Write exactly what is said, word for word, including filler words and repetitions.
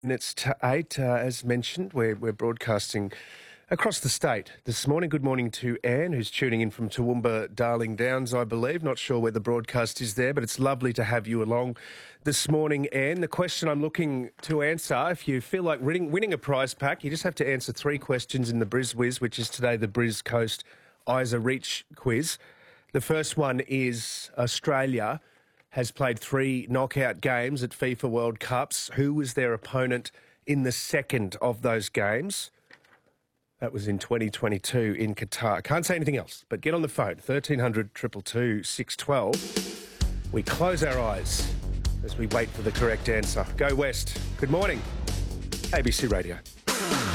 Minutes to eight, uh, as mentioned, we're, we're broadcasting across the state this morning. Good morning to Anne, who's tuning in from Toowoomba, Darling Downs, I believe. Not sure where the broadcast is there, but it's lovely to have you along this morning, Anne. The question I'm looking to answer, if you feel like winning, winning a prize pack, you just have to answer three questions in the Briz Wiz, which is today the Briz Coast Isa Reach quiz. The first one is Australia has played three knockout games at FIFA World Cups. Who was their opponent in the second of those games? That was in twenty twenty-two in Qatar. Can't say anything else, but get on the phone, thirteen hundred, two two two, six one two. We close our eyes as we wait for the correct answer. Go West. Good morning. A B C Radio.